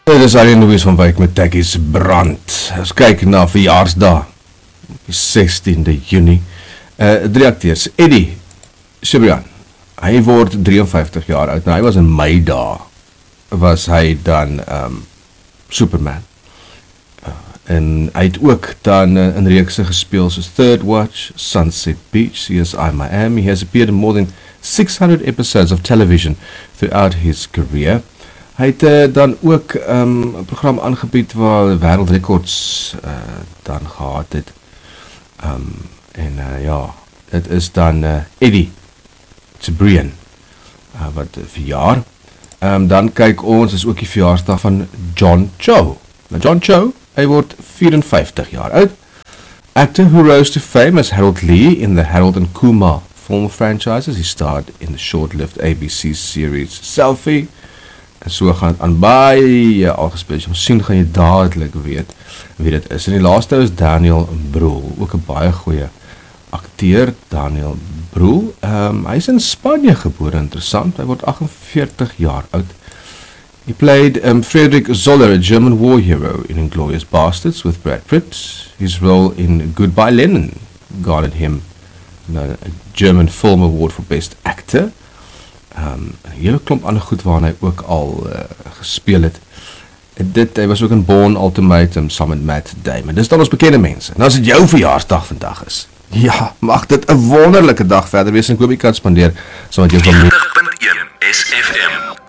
Dit is Arjen Louis van Wyk met Tekkies Brand. Ons kyk na verjaarsdag, die 16de Junie. Drie akteurs. Eddie Cibrian, hy word 53 jaar oud. Nou, hy was in Mei dae, was hy dan Superman. En hy het ook dan in reekse gespeel soos Third Watch, Sunset Beach, CSI Miami. He has appeared in more than 600 episodes of television throughout his career. Hy het dan ook 'n program aangebied waar wêreldrekords dan gehad het. Ja, dit is dan Eddie Cibrian wat verjaar. Dan kyk ons, is ook die verjaarsdag van John Cho. Nou John Cho, hy word 54 jaar oud. Actor who rose to fame as Harold Lee in the Harold and Kumar film franchises. He starred in the short-lived ABC series Selfie. En so gaan het aan baie algespeel. Misschien gaan jy dadelik weet wie dit is. En die laaste is Daniel Bruhl, ook 'n baie goeie akteur, Daniel Bruhl. Hy is in Spanje gebore, interessant. Hy word 48 jaar oud. He played Frederick Zoller, a German war hero in Inglourious Basterds with Brad Pitt. His role in Goodbye Lenin garnered him a German Film Award for Best Actor. 'n hele klomp ander goed waarna hy ook al gespeel het. Hy was ook in Bourne Ultimatum saam met Matt Damon. Dis dan ons bekende mense. En as dit jou verjaarsdag vandag is, ja, mag dit 'n wonderlike dag verder wees en ek hoop jy kan spandeer saam met jou familie. 90.1 SFM